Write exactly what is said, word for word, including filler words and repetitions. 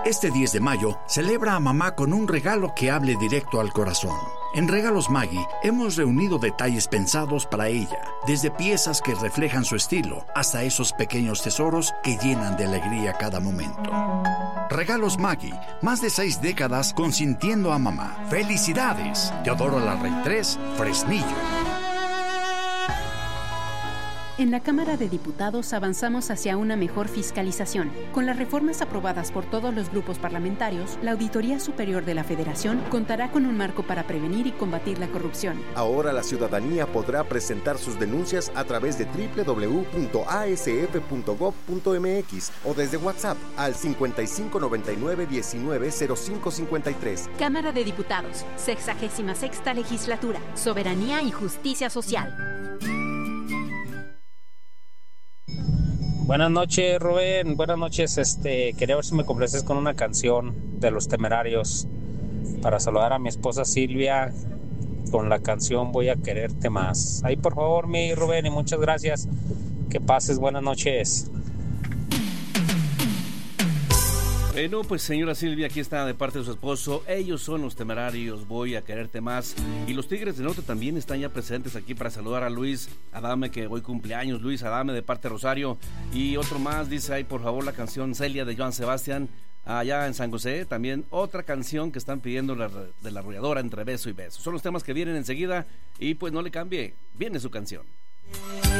Este diez de mayo, celebra a mamá con un regalo que hable directo al corazón. En Regalos Maggi hemos reunido detalles pensados para ella, desde piezas que reflejan su estilo hasta esos pequeños tesoros que llenan de alegría cada momento. Regalos Maggi, más de seis décadas consintiendo a mamá. ¡Felicidades! Teodoro Larrey tres, Fresnillo. En la Cámara de Diputados avanzamos hacia una mejor fiscalización. Con las reformas aprobadas por todos los grupos parlamentarios, la Auditoría Superior de la Federación contará con un marco para prevenir y combatir la corrupción. Ahora la ciudadanía podrá presentar sus denuncias a través de doble u doble u doble u punto a s f punto gob punto m x o desde WhatsApp al cincuenta y cinco noventa y nueve diecinueve cero cinco cincuenta y tres. Cámara de Diputados, sexagésima sexta legislatura, soberanía y justicia social. Buenas noches, Rubén. Buenas noches. Este, quería ver si me complaces con una canción de Los Temerarios para saludar a mi esposa Silvia con la canción Voy a quererte más. Ahí, por favor, mi Rubén, y muchas gracias. Que pases buenas noches. Bueno, pues señora Silvia, aquí está de parte de su esposo. Ellos son Los Temerarios, Voy a quererte más. Y los Tigres del Norte también están ya presentes aquí para saludar a Luis Adame, que hoy cumpleaños. Luis Adame de parte de Rosario. Y otro más, dice ahí por favor la canción Celia de Joan Sebastián, allá en San José. También otra canción que están pidiendo la, de la arrolladora, Entre beso y beso. Son los temas que vienen enseguida y pues no le cambie, viene su canción.